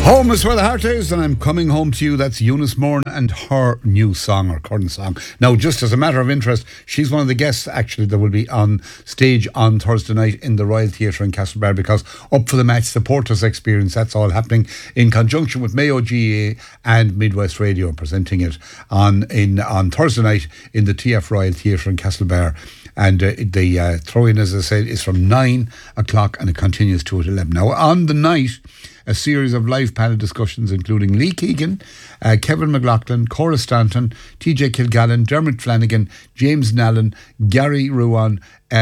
Home is where the heart is, and I'm coming home to you. That's Eunice Moran and her new song, or current song. Now, just as a matter of interest, she's one of the guests, actually, that will be on stage on Thursday night in the Royal Theatre in Castlebar, because Up for the Match Supporters Experience, that's all happening in conjunction with Mayo GAA and Midwest Radio, presenting it on Thursday night in the TF Royal Theatre in Castlebar. And the throw-in, as I said, is from 9 o'clock and it continues to at 11. Now, on the night, a series of live panel discussions including Lee Keegan, Kevin McLaughlin, Cora Stanton, TJ Kilgallen, Dermot Flanagan, James Nallen, Gary Ruan,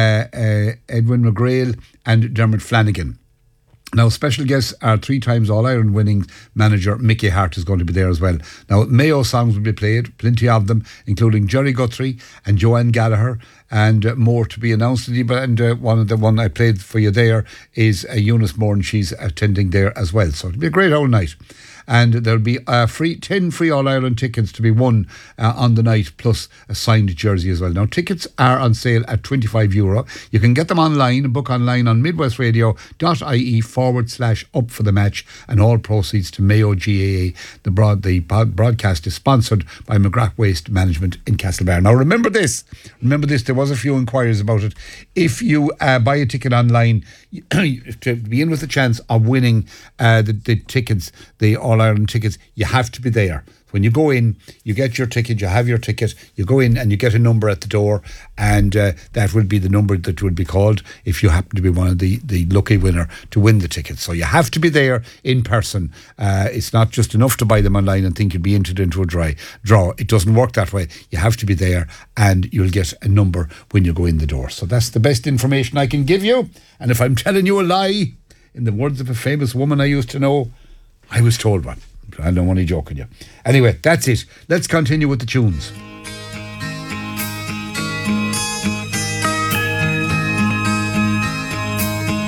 Edwin McGrail and Dermot Flanagan. Now, special guests are 3 times All-Ireland winning manager Mickey Hart is going to be there as well. Now, Mayo songs will be played, plenty of them, including Jerry Guthrie and Joanne Gallagher, and more to be announced. And one I played for you there is Eunice Moran. She's attending there as well. So it'll be a great whole night. And there'll be 10 free All-Ireland tickets to be won on the night, plus a signed jersey as well. Now, tickets are on sale at €25. You can get them online, book online on midwestradio.ie/up for the match, and all proceeds to Mayo GAA. The broadcast is sponsored by McGrath Waste Management in Castlebar. Now, remember this, there was a few inquiries about it. If you buy a ticket online, to be in with a chance of winning the tickets, the All-Ireland tickets, you have to be there. When you go in, you get your ticket, you have your ticket, you go in and you get a number at the door, and that will be the number that will be called if you happen to be one of the lucky winner to win the ticket. So you have to be there in person. It's not just enough to buy them online and think you'll be entered into a draw. It doesn't work that way. You have to be there and you'll get a number when you go in the door. So that's the best information I can give you. And if I'm telling you a lie, in the words of a famous woman I used to know, I was told one. I'm only joking you. Anyway, that's it. Let's continue with the tunes.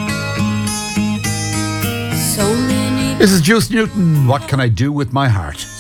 This is Juice Newton. What can I do with my heart?